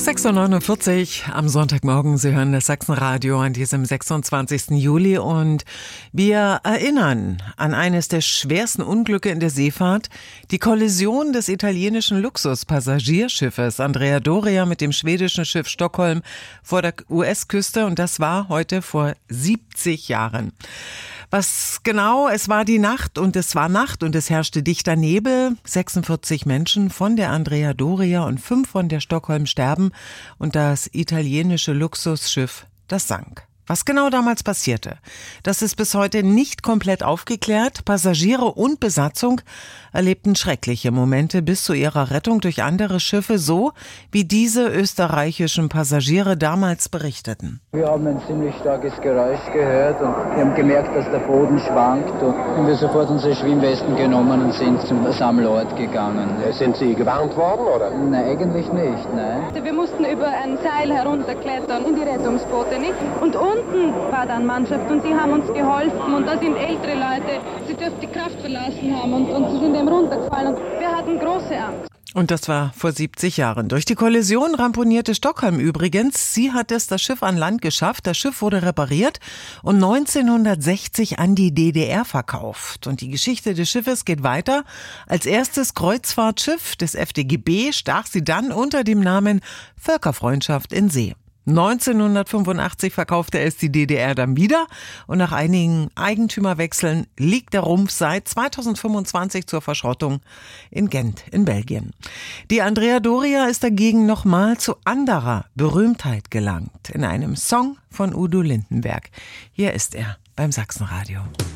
6:49 Uhr am Sonntagmorgen. Sie hören das Sachsenradio an diesem 26. Juli und wir erinnern an eines der schwersten Unglücke in der Seefahrt, die Kollision des italienischen Luxuspassagierschiffes Andrea Doria mit dem schwedischen Schiff Stockholm vor der US-Küste, und das war heute vor 70 Jahren. Was genau? Es war die Nacht und es war Nacht und es herrschte dichter Nebel. 46 Menschen von der Andrea Doria und 5 von der Stockholm starben und das italienische Luxusschiff, das sank. Was genau damals passierte, das ist bis heute nicht komplett aufgeklärt. Passagiere und Besatzung erlebten schreckliche Momente bis zu ihrer Rettung durch andere Schiffe, so wie diese österreichischen Passagiere damals berichteten. Wir haben ein ziemlich starkes Geräusch gehört und wir haben gemerkt, dass der Boden schwankt und haben wir sofort unsere Schwimmwesten genommen und sind zum Sammelort gegangen. Sind Sie gewarnt worden, oder? Nein, eigentlich nicht, nein. Wir mussten über ein Seil herunterklettern in die Rettungsboote, nicht? Und unten war dann Mannschaft und die haben uns geholfen und da sind ältere Leute, sie dürften die Kraft verlassen haben und sie sind eben runtergefallen und wir hatten große Angst. Und das war vor 70 Jahren. Durch die Kollision ramponierte Stockholm übrigens. Sie hat es das Schiff an Land geschafft. Das Schiff wurde repariert und 1960 an die DDR verkauft. Und die Geschichte des Schiffes geht weiter. Als erstes Kreuzfahrtschiff des FDGB stach sie dann unter dem Namen Völkerfreundschaft in See. 1985 verkaufte es die DDR dann wieder und nach einigen Eigentümerwechseln liegt der Rumpf seit 2025 zur Verschrottung in Gent in Belgien. Die Andrea Doria ist dagegen nochmal zu anderer Berühmtheit gelangt in einem Song von Udo Lindenberg. Hier ist er beim Sachsenradio.